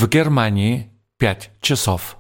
В Германии 5 часов.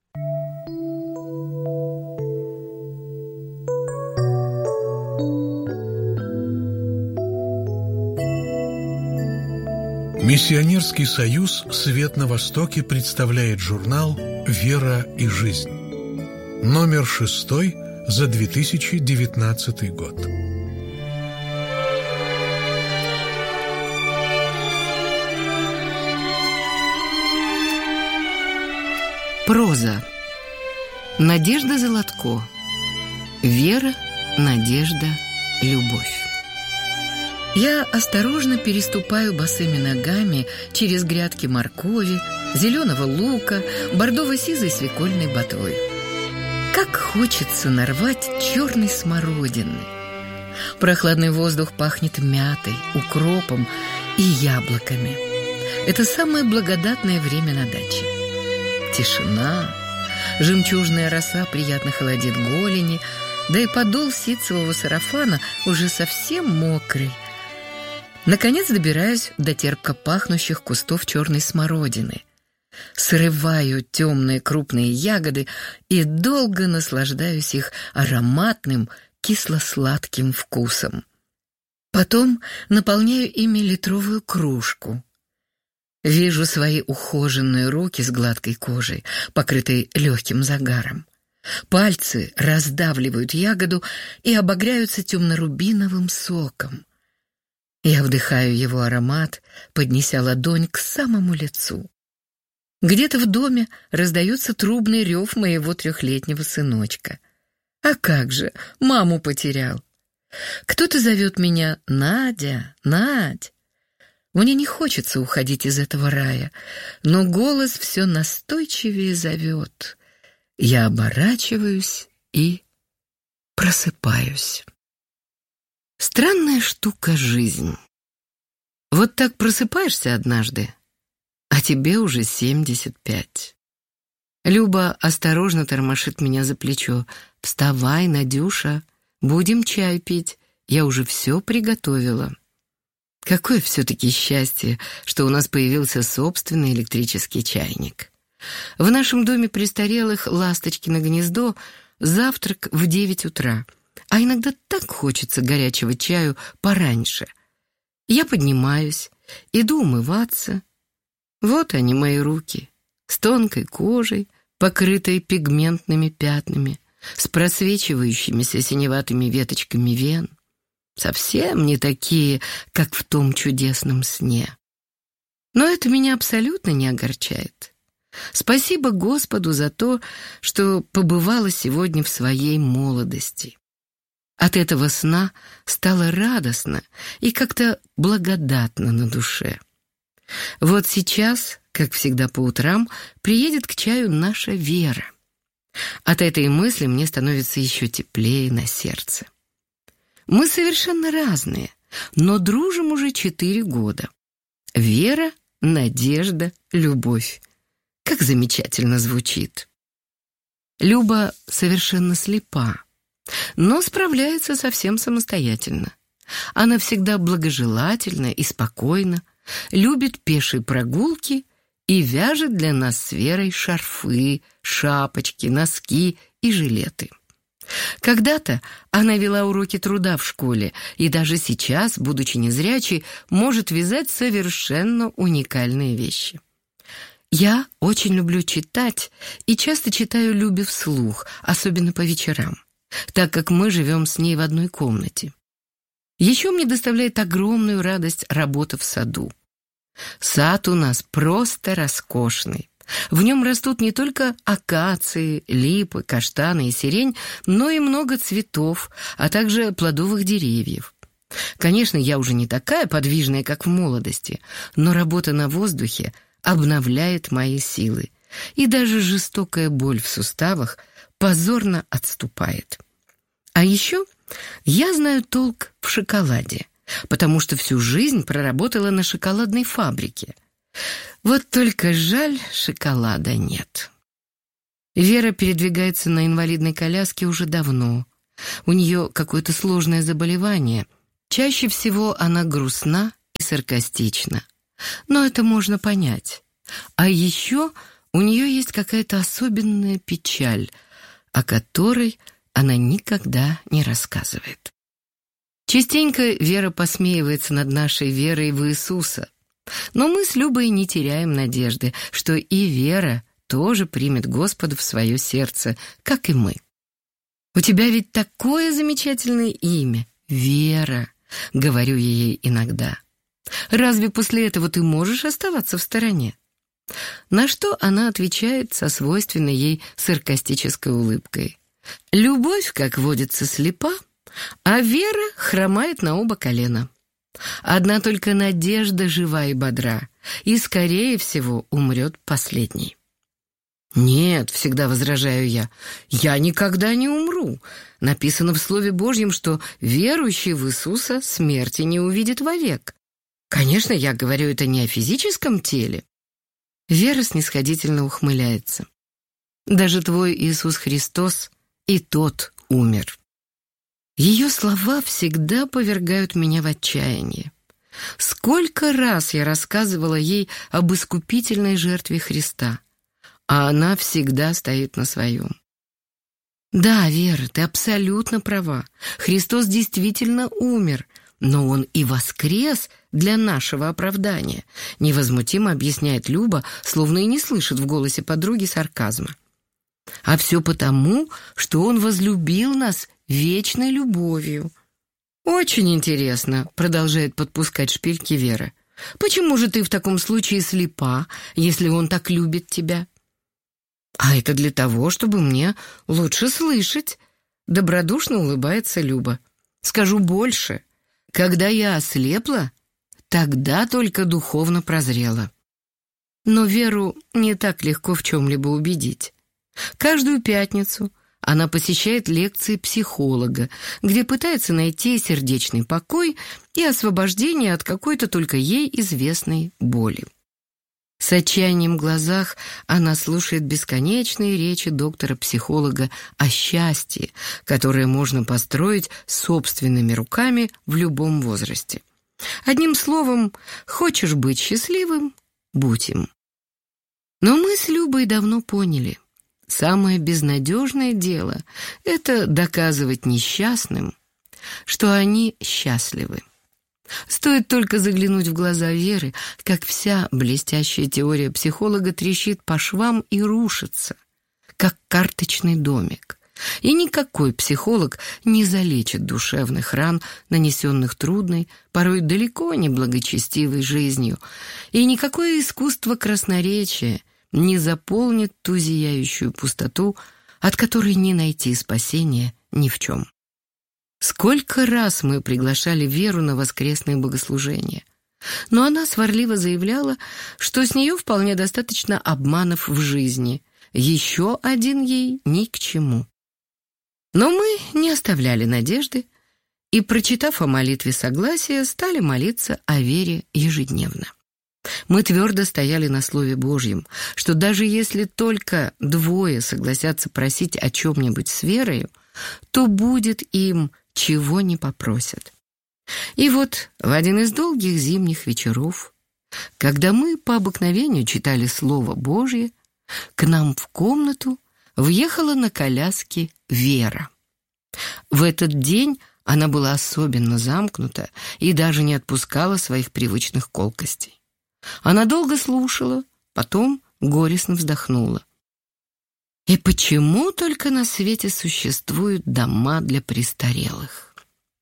Миссионерский союз «Свет на Востоке» представляет журнал «Вера и жизнь». Номер 6 за 2019 год. Проза. Надежда Золотко. Вера, надежда, любовь. Я осторожно переступаю босыми ногами через грядки моркови, зеленого лука, бордово-сизой свекольной ботвы. Как хочется нарвать черной смородины. Прохладный воздух пахнет мятой, укропом и яблоками. Это самое благодатное время на даче. Тишина, жемчужная роса приятно холодит голени, да и подол ситцевого сарафана уже совсем мокрый. Наконец добираюсь до терпко пахнущих кустов черной смородины. Срываю темные крупные ягоды и долго наслаждаюсь их ароматным кисло-сладким вкусом. Потом наполняю ими литровую кружку. Вижу свои ухоженные руки с гладкой кожей, покрытой легким загаром. Пальцы раздавливают ягоду и обогряются темно-рубиновым соком. Я вдыхаю его аромат, поднеся ладонь к самому лицу. Где-то в доме раздается трубный рев моего 3-летнего сыночка. А как же, маму потерял. Кто-то зовет меня «Надя, Надь». Мне не хочется уходить из этого рая, но голос все настойчивее зовет. Я оборачиваюсь и просыпаюсь. Странная штука жизнь. Вот так просыпаешься однажды, а тебе уже 75. Люба осторожно тормошит меня за плечо. «Вставай, Надюша, будем чай пить, я уже все приготовила». Какое все-таки счастье, что у нас появился собственный электрический чайник. В нашем доме престарелых «Ласточкино гнездо» завтрак в 9 утра, а иногда так хочется горячего чаю пораньше. Я поднимаюсь, иду умываться. Вот они, мои руки, с тонкой кожей, покрытой пигментными пятнами, с просвечивающимися синеватыми веточками вен. Совсем не такие, как в том чудесном сне. Но это меня абсолютно не огорчает. Спасибо Господу за то, что побывала сегодня в своей молодости. От этого сна стало радостно и как-то благодатно на душе. Вот сейчас, как всегда по утрам, приедет к чаю наша Вера. От этой мысли мне становится еще теплее на сердце. Мы совершенно разные, но дружим уже 4 года. Вера, надежда, любовь. Как замечательно звучит. Люба совершенно слепа, но справляется совсем самостоятельно. Она всегда благожелательна и спокойна, любит пешие прогулки и вяжет для нас с Верой шарфы, шапочки, носки и жилеты. Когда-то она вела уроки труда в школе, и даже сейчас, будучи незрячей, может вязать совершенно уникальные вещи. Я очень люблю читать и часто читаю Любе вслух, особенно по вечерам, так как мы живем с ней в одной комнате. Еще мне доставляет огромную радость работа в саду. Сад у нас просто роскошный. В нем растут не только акации, липы, каштаны и сирень, но и много цветов, а также плодовых деревьев. Конечно, я уже не такая подвижная, как в молодости, но работа на воздухе обновляет мои силы, и даже жестокая боль в суставах позорно отступает. А еще я знаю толк в шоколаде, потому что всю жизнь проработала на шоколадной фабрике. Вот только жаль, шоколада нет. Вера передвигается на инвалидной коляске уже давно. У нее какое-то сложное заболевание. Чаще всего она грустна и саркастична. Но это можно понять. А еще у нее есть какая-то особенная печаль, о которой она никогда не рассказывает. Частенько Вера посмеивается над нашей верой в Иисуса, но мы с Любой не теряем надежды, что и Вера тоже примет Господа в свое сердце, как и мы. «У тебя ведь такое замечательное имя — Вера», — говорю я ей иногда. «Разве после этого ты можешь оставаться в стороне?» На что она отвечает со свойственной ей саркастической улыбкой: «Любовь, как водится, слепа, а вера хромает на оба колена. Одна только надежда жива и бодра, и, скорее всего, умрет последней». «Нет», — всегда возражаю я никогда не умру. Написано в Слове Божьем, что верующий в Иисуса смерти не увидит вовек. Конечно, я говорю это не о физическом теле». Вера снисходительно ухмыляется. «Даже твой Иисус Христос и тот умер». Ее слова всегда повергают меня в отчаяние. Сколько раз я рассказывала ей об искупительной жертве Христа, а она всегда стоит на своем. «Да, Вера, ты абсолютно права. Христос действительно умер, но Он и воскрес для нашего оправдания», — невозмутимо объясняет Люба, словно и не слышит в голосе подруги сарказма. «А все потому, что Он возлюбил нас вечной любовью». «Очень интересно», — продолжает подпускать шпильки Вера. «Почему же ты в таком случае слепа, если Он так любит тебя?» «А это для того, чтобы мне лучше слышать», — добродушно улыбается Люба. «Скажу больше. Когда я ослепла, тогда только духовно прозрела». Но Веру не так легко в чем-либо убедить. Каждую пятницу она посещает лекции психолога, где пытается найти сердечный покой и освобождение от какой-то только ей известной боли. С отчаянием в глазах она слушает бесконечные речи доктора-психолога о счастье, которое можно построить собственными руками в любом возрасте. Одним словом, хочешь быть счастливым — будь им. Но мы с Любой давно поняли, самое безнадежное дело — это доказывать несчастным, что они счастливы. Стоит только заглянуть в глаза Веры, как вся блестящая теория психолога трещит по швам и рушится, как карточный домик. И никакой психолог не залечит душевных ран, нанесенных трудной, порой далеко не благочестивой жизнью, и никакое искусство красноречия не заполнит ту зияющую пустоту, от которой не найти спасения ни в чем. Сколько раз мы приглашали Веру на воскресные богослужения, но она сварливо заявляла, что с нее вполне достаточно обманов в жизни, еще один ей ни к чему. Но мы не оставляли надежды и, прочитав о молитве согласия, стали молиться о Вере ежедневно. Мы твердо стояли на Слове Божьем, что даже если только двое согласятся просить о чем-нибудь с Верою, то будет им, чего не попросят. И вот в один из долгих зимних вечеров, когда мы по обыкновению читали Слово Божье, к нам в комнату въехала на коляске Вера. В этот день она была особенно замкнута и даже не отпускала своих привычных колкостей. Она долго слушала, потом горестно вздохнула. «И почему только на свете существуют дома для престарелых?»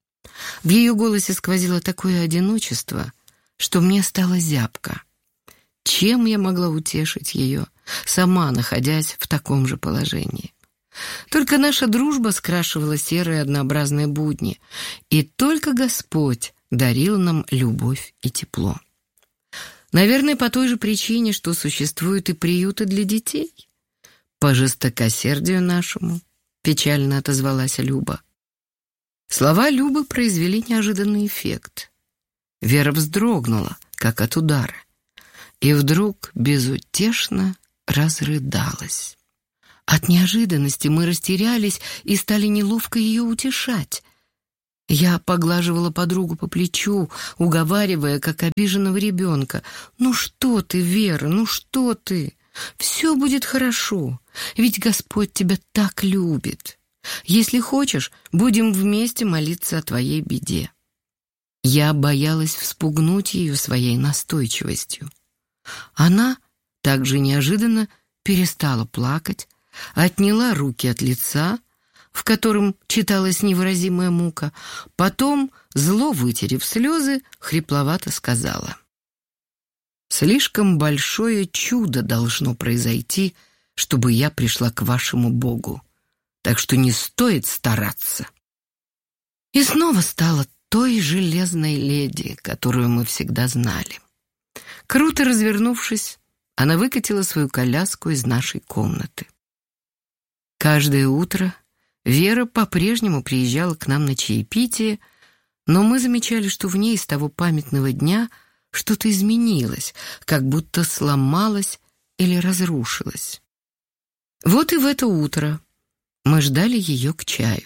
В ее голосе сквозило такое одиночество, что мне стало зябко. Чем я могла утешить ее, сама находясь в таком же положении? Только наша дружба скрашивала серые однообразные будни, и только Господь дарил нам любовь и тепло. Наверное, по той же причине, что существуют и приюты для детей. «По жестокосердию нашему», — печально отозвалась Люба. Слова Любы произвели неожиданный эффект. Вера вздрогнула, как от удара, и вдруг безутешно разрыдалась. От неожиданности мы растерялись и стали неловко ее утешать. Я поглаживала подругу по плечу, уговаривая, как обиженного ребенка. «Ну что ты, Вера, ну что ты? Все будет хорошо, ведь Господь тебя так любит. Если хочешь, будем вместе молиться о твоей беде». Я боялась вспугнуть ее своей настойчивостью. Она также неожиданно перестала плакать, отняла руки от лица, в котором читалась невыразимая мука, потом, зло вытерев слезы, хрипловато сказала: «Слишком большое чудо должно произойти, чтобы я пришла к вашему Богу, так что не стоит стараться». И снова стала той железной леди, которую мы всегда знали. Круто развернувшись, она выкатила свою коляску из нашей комнаты. Каждое утро Вера по-прежнему приезжала к нам на чаепитие, но мы замечали, что в ней с того памятного дня что-то изменилось, как будто сломалось или разрушилось. Вот и в это утро мы ждали ее к чаю.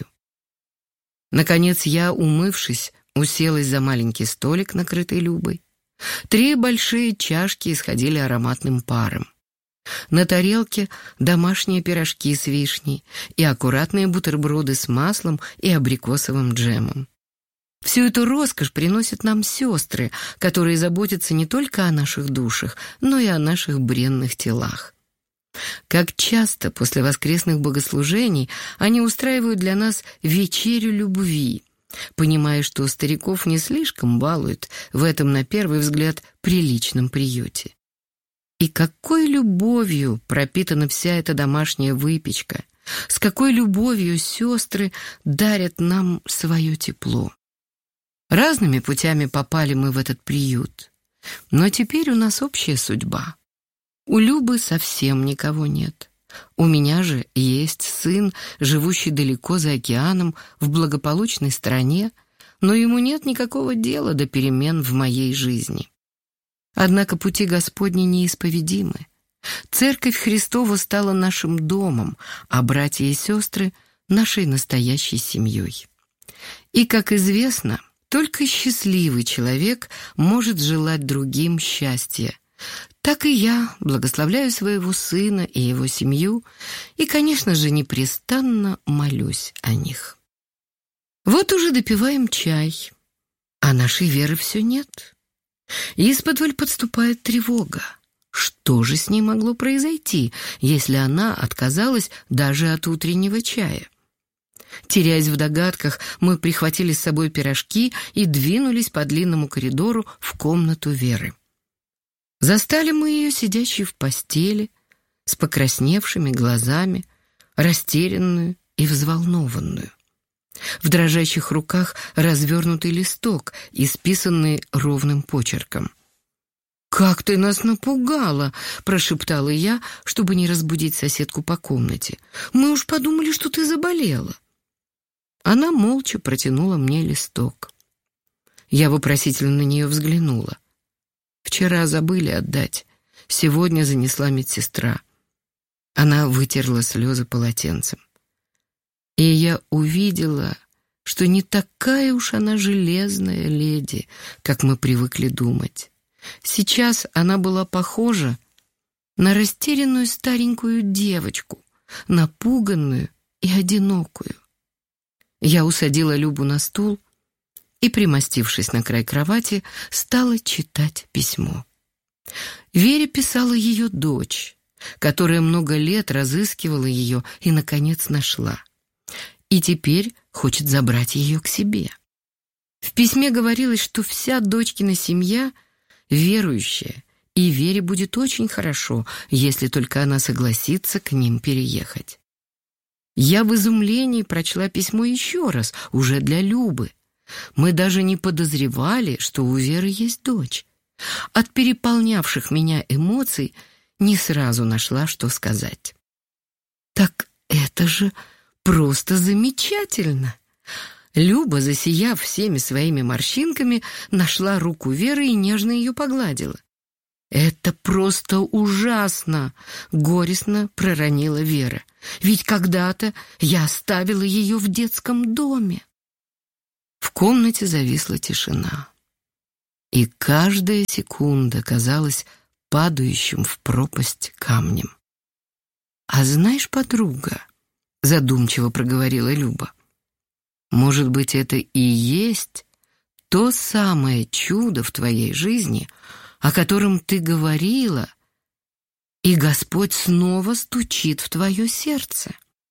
Наконец я, умывшись, уселась за маленький столик, накрытый Любой. 3 большие чашки исходили ароматным паром. На тарелке домашние пирожки с вишней и аккуратные бутерброды с маслом и абрикосовым джемом. Всю эту роскошь приносят нам сестры, которые заботятся не только о наших душах, но и о наших бренных телах. Как часто после воскресных богослужений они устраивают для нас вечерю любви, понимая, что стариков не слишком балуют в этом, на первый взгляд, приличном приюте. И какой любовью пропитана вся эта домашняя выпечка, с какой любовью сестры дарят нам свое тепло. Разными путями попали мы в этот приют, но теперь у нас общая судьба. У Любы совсем никого нет. У меня же есть сын, живущий далеко за океаном, в благополучной стране, но ему нет никакого дела до перемен в моей жизни. Однако пути Господни неисповедимы. Церковь Христова стала нашим домом, а братья и сестры — нашей настоящей семьей. И, как известно, только счастливый человек может желать другим счастья. Так и я благословляю своего сына и его семью и, конечно же, непрестанно молюсь о них. Вот уже допиваем чай, а нашей Веры все нет. Исподволь подступает тревога. Что же с ней могло произойти, если она отказалась даже от утреннего чая? Теряясь в догадках, мы прихватили с собой пирожки и двинулись по длинному коридору в комнату Веры. Застали мы ее сидящей в постели, с покрасневшими глазами, растерянную и взволнованную. В дрожащих руках развернутый листок, исписанный ровным почерком. «Как ты нас напугала!» — прошептала я, чтобы не разбудить соседку по комнате. «Мы уж подумали, что ты заболела». Она молча протянула мне листок. Я вопросительно на нее взглянула. «Вчера забыли отдать. Сегодня занесла медсестра». Она вытерла слезы полотенцем. И я увидела, что не такая уж она железная леди, как мы привыкли думать. Сейчас она была похожа на растерянную старенькую девочку, напуганную и одинокую. Я усадила Любу на стул и, примостившись на край кровати, стала читать письмо. Вере писала ее дочь, которая много лет разыскивала ее и, наконец, нашла. И теперь хочет забрать ее к себе. В письме говорилось, что вся дочкина семья верующая, и Вере будет очень хорошо, если только она согласится к ним переехать. Я в изумлении прочла письмо еще раз, уже для Любы. Мы даже не подозревали, что у Веры есть дочь. От переполнявших меня эмоций не сразу нашла, что сказать. «Так это же просто замечательно!» Люба, засияв всеми своими морщинками, нашла руку Веры и нежно ее погладила. «Это просто ужасно!» — горестно проронила Вера. «Ведь когда-то я оставила ее в детском доме». В комнате зависла тишина, и каждая секунда казалась падающим в пропасть камнем. «А знаешь, подруга, — задумчиво проговорила Люба, — может быть, это и есть то самое чудо в твоей жизни, о котором ты говорила, и Господь снова стучит в твое сердце».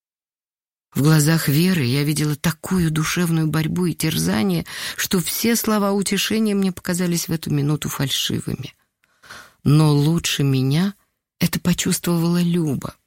В глазах Веры я видела такую душевную борьбу и терзание, что все слова утешения мне показались в эту минуту фальшивыми. Но лучше меня это почувствовала Люба.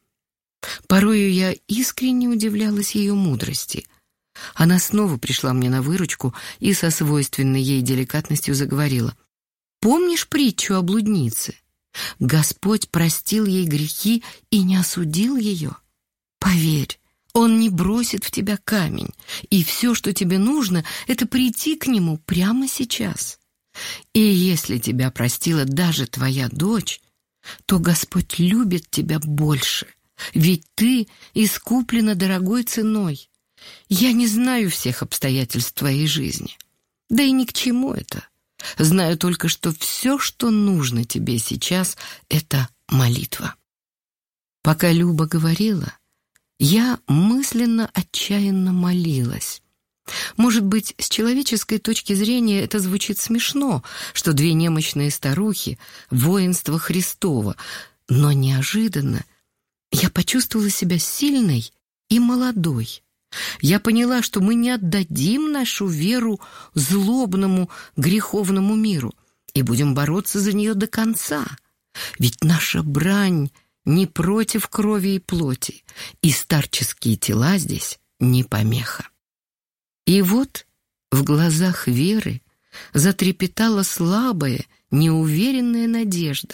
Порою я искренне удивлялась ее мудрости. Она снова пришла мне на выручку и со свойственной ей деликатностью заговорила. «Помнишь притчу о блуднице? Господь простил ей грехи и не осудил ее. Поверь, Он не бросит в тебя камень, и все, что тебе нужно, это прийти к Нему прямо сейчас. И если тебя простила даже твоя дочь, то Господь любит тебя больше, ведь ты искуплена дорогой ценой. Я не знаю всех обстоятельств твоей жизни, да и ни к чему это. Знаю только, что все, что нужно тебе сейчас, это молитва». Пока Люба говорила, я мысленно отчаянно молилась. Может быть, с человеческой точки зрения это звучит смешно, что две немощные старухи — воинство Христово, но неожиданно я почувствовала себя сильной и молодой. Я поняла, что мы не отдадим нашу веру злобному, греховному миру и будем бороться за нее до конца. Ведь наша брань не против крови и плоти, и старческие тела здесь не помеха. И вот в глазах Веры затрепетала слабая, неуверенная надежда.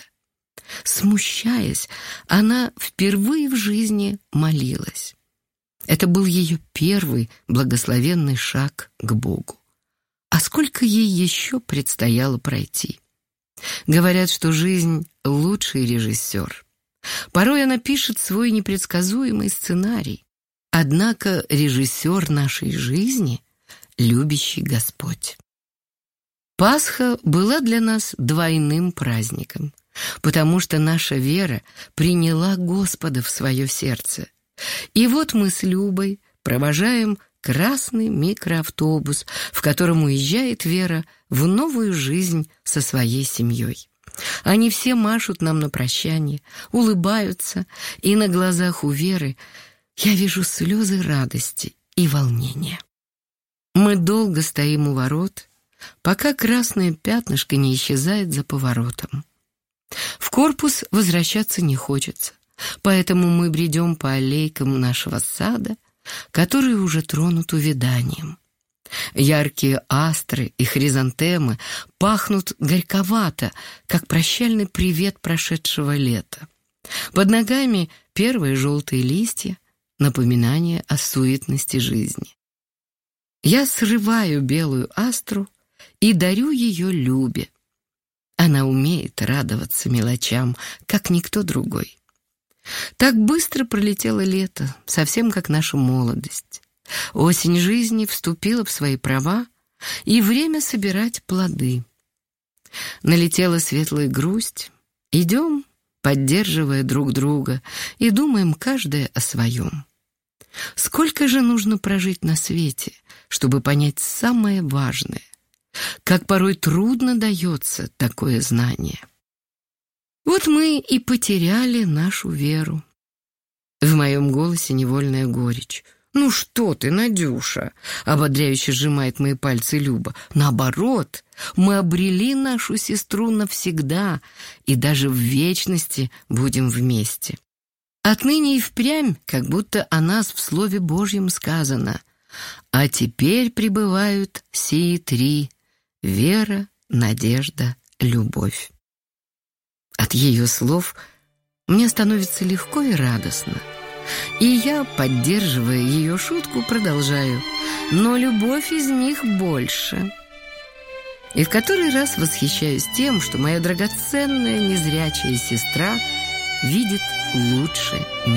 Смущаясь, она впервые в жизни молилась. Это был ее первый благословенный шаг к Богу. А сколько ей еще предстояло пройти? Говорят, что жизнь — лучший режиссер. Порой она пишет свой непредсказуемый сценарий. Однако режиссер нашей жизни — любящий Господь. Пасха была для нас двойным праздником, потому что наша вера приняла Господа в свое сердце. И вот мы с Любой провожаем красный микроавтобус, в котором уезжает Вера в новую жизнь со своей семьей. Они все машут нам на прощание, улыбаются, и на глазах у Веры я вижу слезы радости и волнения. Мы долго стоим у ворот, пока красное пятнышко не исчезает за поворотом. В корпус возвращаться не хочется, поэтому мы бредем по аллейкам нашего сада, который уже тронут увяданием. Яркие астры и хризантемы пахнут горьковато, как прощальный привет прошедшего лета. Под ногами первые желтые листья, напоминание о суетности жизни. Я срываю белую астру и дарю ее Любе. Она умеет радоваться мелочам, как никто другой. Так быстро пролетело лето, совсем как наша молодость. Осень жизни вступила в свои права, и время собирать плоды. Налетела светлая грусть. Идем, поддерживая друг друга, и думаем каждая о своем. Сколько же нужно прожить на свете, чтобы понять самое важное? Как порой трудно дается такое знание. Вот мы и потеряли нашу веру. В моем голосе невольная горечь. «Ну что ты, Надюша?» — ободряюще сжимает мои пальцы Люба. «Наоборот, мы обрели нашу сестру навсегда, и даже в вечности будем вместе. Отныне и впрямь, как будто о нас в Слове Божьем сказано: а теперь пребывают сии три — вера, надежда, любовь». От ее слов мне становится легко и радостно. И я, поддерживая ее шутку, продолжаю: но любовь из них больше. И в который раз восхищаюсь тем, что моя драгоценная незрячая сестра видит лучше меня.